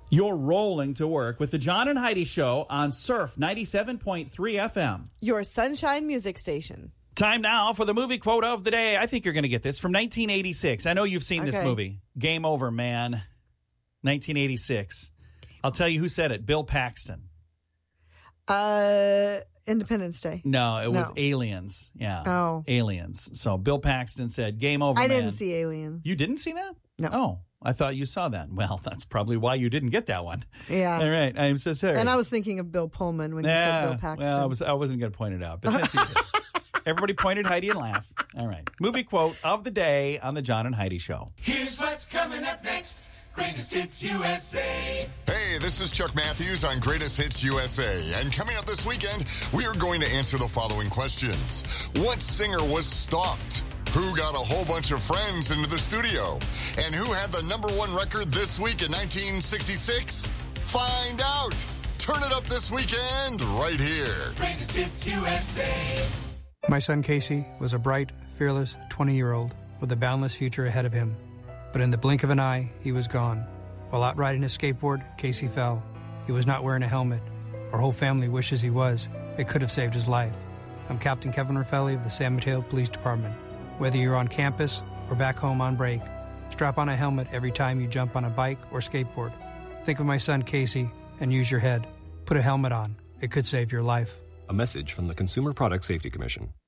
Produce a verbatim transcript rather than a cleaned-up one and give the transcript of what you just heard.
You're rolling to work with the John and Heidi Show on Surf ninety-seven point three F M. Your Sunshine Music Station. Time now for the movie quote of the day. I think you're going to get this from nineteen eighty-six. I know you've seen Okay. this movie. Game Over, Man. nineteen eighty-six. I'll tell you who said it. Bill Paxton. Uh, Independence Day. No, it was No. Aliens. Yeah. Oh. Aliens. So Bill Paxton said, Game Over, I Man. didn't see Aliens. You didn't see that? No. Oh, I thought you saw that. Well, that's probably why you didn't get that one. Yeah. All right. I'm so sorry. And I was thinking of Bill Pullman when you said Bill Paxton. Well, I, was, I wasn't going to point it out. But since you did. Everybody pointed Heidi and laughed. All right. Movie quote of the day on the John and Heidi Show. Here's what's coming up next. Greatest Hits U S A. Hey, this is Chuck Matthews on Greatest Hits U S A. And coming up this weekend, we are going to answer the following questions. What singer was stalked? Who got a whole bunch of friends into the studio? And who had the number one record this week in nineteen sixty-six? Find out. Turn it up this weekend right here. Greatest Hits U S A. My son Casey was a bright, fearless twenty-year-old with a boundless future ahead of him. But in the blink of an eye, he was gone. While out riding his skateboard, Casey fell. He was not wearing a helmet. Our whole family wishes he was. It could have saved his life. I'm Captain Kevin Raffelli of the San Mateo Police Department. Whether you're on campus or back home on break, strap on a helmet every time you jump on a bike or skateboard. Think of my son Casey and use your head. Put a helmet on. It could save your life. A message from the Consumer Product Safety Commission.